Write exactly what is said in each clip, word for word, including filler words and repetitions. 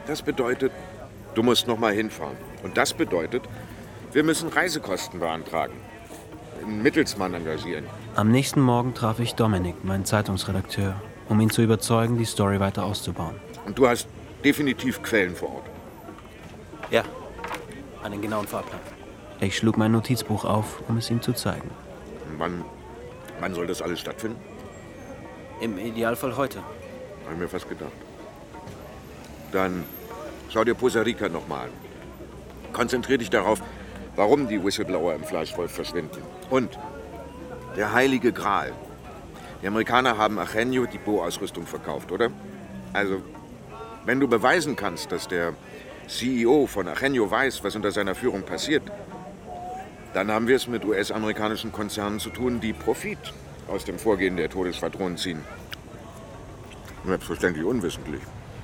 Das bedeutet, du musst noch mal hinfahren. Und das bedeutet, wir müssen Reisekosten beantragen. Einen Mittelsmann engagieren. Am nächsten Morgen traf ich Dominik, meinen Zeitungsredakteur, um ihn zu überzeugen, die Story weiter auszubauen. Und du hast definitiv Quellen vor Ort? Ja, einen genauen Fahrplan. Ich schlug mein Notizbuch auf, um es ihm zu zeigen. Wann, wann soll das alles stattfinden? Im Idealfall heute. Habe ich mir fast gedacht. Dann schau dir Poza Rica noch mal an. Konzentrier dich darauf, warum die Whistleblower im Fleischwolf verschwinden. Und der heilige Gral. Die Amerikaner haben Eugenio die Bo-Ausrüstung verkauft, oder? Also, wenn du beweisen kannst, dass der C E O von Eugenio weiß, was unter seiner Führung passiert, dann haben wir es mit U S-amerikanischen Konzernen zu tun, die Profit aus dem Vorgehen der Todesschwadronen ziehen. Selbstverständlich unwissentlich.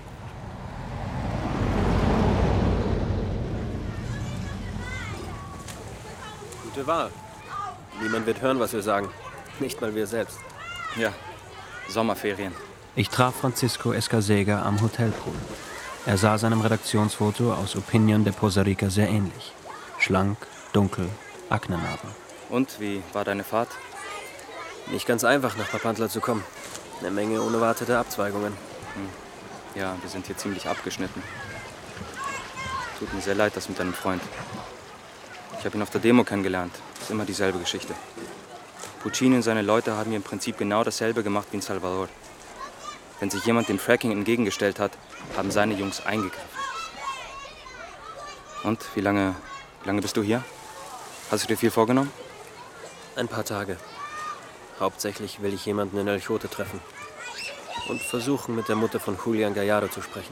Gute Wahl. Niemand wird hören, was wir sagen. Nicht mal wir selbst. Ja, Sommerferien. Ich traf Francisco Escasega am Hotelpool. Er sah seinem Redaktionsfoto aus Opinion de Poza Rica sehr ähnlich. Schlank, dunkel, Aknenarben. Und, wie war deine Fahrt? Nicht ganz einfach, nach Papantla zu kommen. Eine Menge unerwarteter Abzweigungen. Hm. Ja, wir sind hier ziemlich abgeschnitten. Tut mir sehr leid, das mit deinem Freund. Ich habe ihn auf der Demo kennengelernt. Ist immer dieselbe Geschichte. Puccini und seine Leute haben hier im Prinzip genau dasselbe gemacht wie in Salvador. Wenn sich jemand dem Fracking entgegengestellt hat, haben seine Jungs eingegriffen. Und, wie lange, wie lange bist du hier? Hast du dir viel vorgenommen? Ein paar Tage. Hauptsächlich will ich jemanden in El Chote treffen. Und versuchen, mit der Mutter von Julian Gallardo zu sprechen.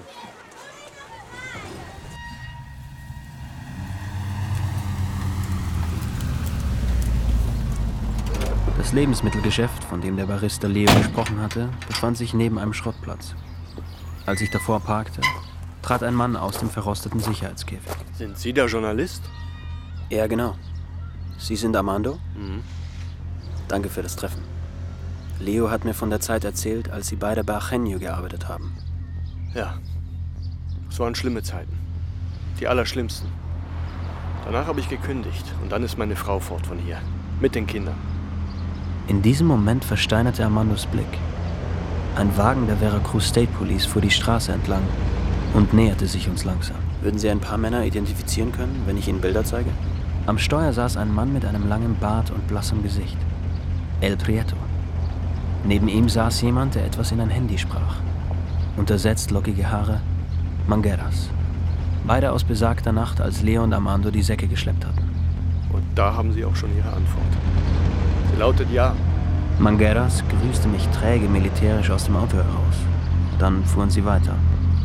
Das Lebensmittelgeschäft, von dem der Barista Leo gesprochen hatte, befand sich neben einem Schrottplatz. Als ich davor parkte, trat ein Mann aus dem verrosteten Sicherheitskäfig. Sind Sie der Journalist? Ja, genau. Sie sind Armando? Mhm. Danke für das Treffen. Leo hat mir von der Zeit erzählt, als Sie beide bei Eugenio gearbeitet haben. Ja. Es waren schlimme Zeiten. Die allerschlimmsten. Danach habe ich gekündigt und dann ist meine Frau fort von hier. Mit den Kindern. In diesem Moment versteinerte Armandos Blick. Ein Wagen der Veracruz State Police fuhr die Straße entlang und näherte sich uns langsam. Würden Sie ein paar Männer identifizieren können, wenn ich Ihnen Bilder zeige? Am Steuer saß ein Mann mit einem langen Bart und blassem Gesicht. El Prieto. Neben ihm saß jemand, der etwas in ein Handy sprach. Untersetzt lockige Haare, Mangueras. Beide aus besagter Nacht, als Leo und Armando die Säcke geschleppt hatten. Und da haben Sie auch schon Ihre Antwort. Sie lautet ja. Mangueras grüßte mich träge militärisch aus dem Auto heraus. Dann fuhren sie weiter.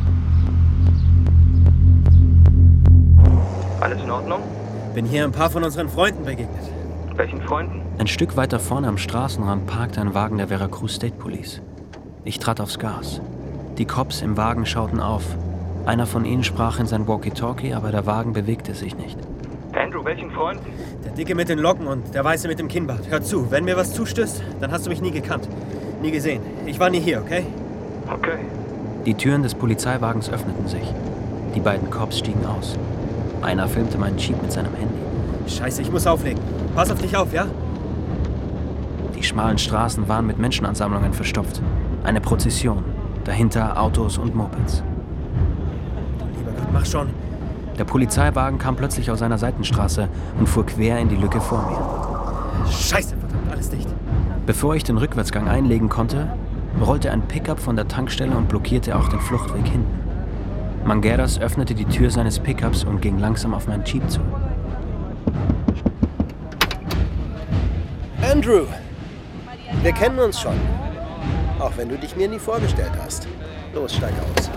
Alles in Ordnung? Bin hier ein paar von unseren Freunden begegnet. Welchen Freunden? Ein Stück weiter vorne am Straßenrand parkte ein Wagen der Veracruz State Police. Ich trat aufs Gas. Die Cops im Wagen schauten auf. Einer von ihnen sprach in sein Walkie-Talkie, aber der Wagen bewegte sich nicht. Andrew, welchen Freunden? Der Dicke mit den Locken und der Weiße mit dem Kinnbart. Hör zu, wenn mir was zustößt, dann hast du mich nie gekannt. Nie gesehen. Ich war nie hier, okay? Okay. Die Türen des Polizeiwagens öffneten sich. Die beiden Cops stiegen aus. Einer filmte meinen Jeep mit seinem Handy. Scheiße, ich muss auflegen. Pass auf dich auf, ja? Die schmalen Straßen waren mit Menschenansammlungen verstopft. Eine Prozession. Dahinter Autos und Mopeds. Lieber Gott, mach schon. Der Polizeiwagen kam plötzlich aus einer Seitenstraße und fuhr quer in die Lücke vor mir. Scheiße, verdammt, alles dicht. Bevor ich den Rückwärtsgang einlegen konnte, rollte ein Pickup von der Tankstelle und blockierte auch den Fluchtweg hinten. Mangueras öffnete die Tür seines Pickups und ging langsam auf meinen Jeep zu. Andrew, wir kennen uns schon. Auch wenn du dich mir nie vorgestellt hast. Los, steig aus.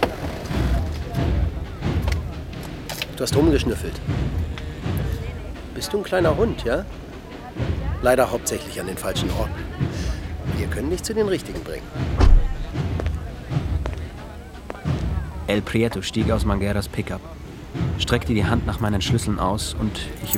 Du hast rumgeschnüffelt. Bist du ein kleiner Hund, ja? Leider hauptsächlich an den falschen Orten. Wir können dich zu den richtigen bringen. El Prieto stieg aus Mangueras Pickup, streckte die Hand nach meinen Schlüsseln aus und ich